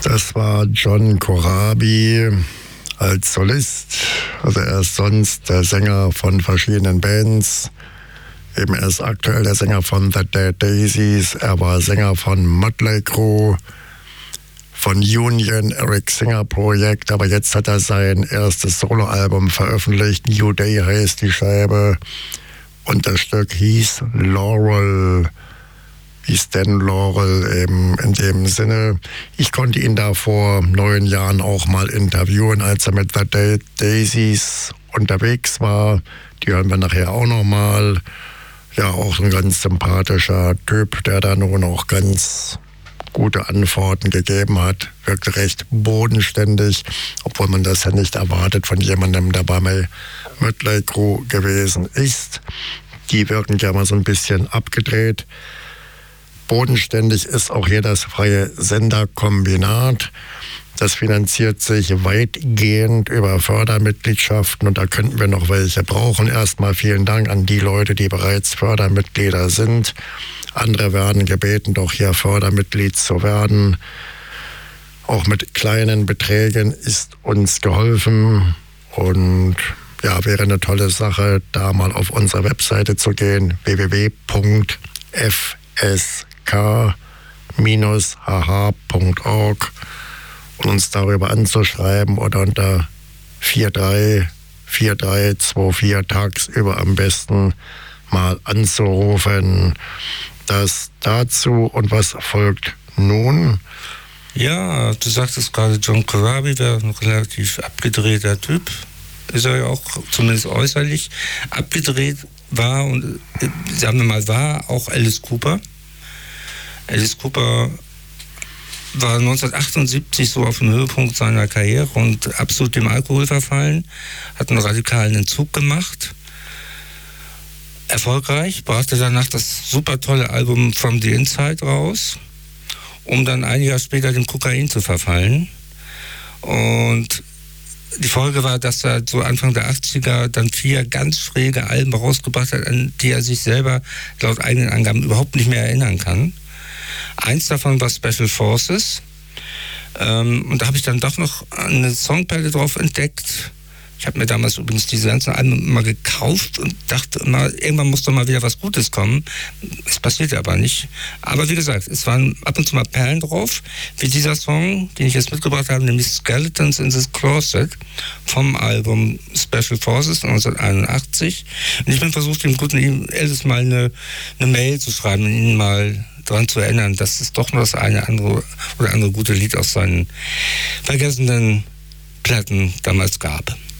Das war John Corabi als Solist. Also er ist sonst der Sänger von verschiedenen Bands. Eben er ist aktuell der Sänger von The Dead Daisies. Er war Sänger von Mötley Crüe, von Union, Eric Singer Projekt. Aber jetzt hat er sein erstes Soloalbum veröffentlicht. New Day heißt die Scheibe. Und das Stück hieß Laurel. Wie Stan Laurel eben in dem Sinne. Ich konnte ihn da vor 9 Jahren auch mal interviewen, als er mit The Dead Daisies unterwegs war. Die hören wir nachher auch nochmal. Ja, auch ein ganz sympathischer Typ, der da nun auch ganz gute Antworten gegeben hat. Wirkte recht bodenständig, obwohl man das ja nicht erwartet von jemandem, der bei Mötley Crüe gewesen ist. Die wirken ja mal so ein bisschen abgedreht. Bodenständig ist auch hier das freie Senderkombinat. Das finanziert sich weitgehend über Fördermitgliedschaften und da könnten wir noch welche brauchen. Erstmal vielen Dank an die Leute, die bereits Fördermitglieder sind. Andere werden gebeten, doch hier Fördermitglied zu werden. Auch mit kleinen Beträgen ist uns geholfen und ja, wäre eine tolle Sache, da mal auf unsere Webseite zu gehen, www.fsk-hh.org und uns darüber anzuschreiben oder unter 434324 tagsüber am besten mal anzurufen. Das dazu und was folgt nun? Ja, du sagtest gerade, John Corabi wäre ein relativ abgedrehter Typ. Ist er ja auch zumindest äußerlich abgedreht war und sagen wir mal war auch Alice Cooper. Alice Cooper war 1978 so auf dem Höhepunkt seiner Karriere und absolut dem Alkohol verfallen, hat einen radikalen Entzug gemacht. Erfolgreich, brachte danach das super tolle Album From the Inside raus, um dann ein Jahr später dem Kokain zu verfallen. Und die Folge war, dass er so Anfang der 80er dann 4 ganz schräge Alben rausgebracht hat, an die er sich selber laut eigenen Angaben überhaupt nicht mehr erinnern kann. Eins davon war Special Forces. Und da habe ich dann doch noch eine Songperle drauf entdeckt. Ich habe mir damals übrigens diese ganzen Alben mal gekauft und dachte immer, irgendwann muss doch mal wieder was Gutes kommen. Es passierte aber nicht. Aber wie gesagt, es waren ab und zu mal Perlen drauf, wie dieser Song, den ich jetzt mitgebracht habe, nämlich Skeletons in the Closet vom Album Special Forces 1981. Und ich bin versucht, dem guten Elvis mal eine Mail zu schreiben und ihn mal daran zu erinnern, dass es doch noch das eine andere oder andere gute Lied aus seinen vergessenen Platten damals gab.